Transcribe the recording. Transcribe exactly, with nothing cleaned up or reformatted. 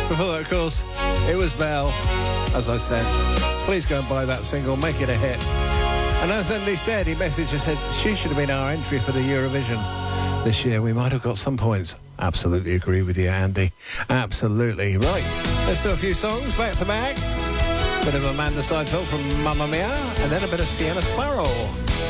Before that, of course, it was Belle. As I said, please go and buy that single, make it a hit. And as Andy said, he messaged and said she should have been our entry for the Eurovision this year. We might have got some points. Absolutely agree with you, Andy. Absolutely. Right, let's do a few songs back to back. Bit of Amanda Seinfeld from Mamma Mia, and then a bit of Sienna Sparrow.